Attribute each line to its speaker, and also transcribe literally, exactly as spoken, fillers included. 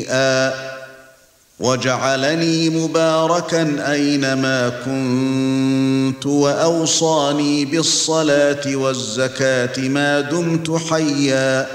Speaker 1: وجعلني مباركا أينما كنت وأوصاني بالصلاة والزكاة ما دمت حيا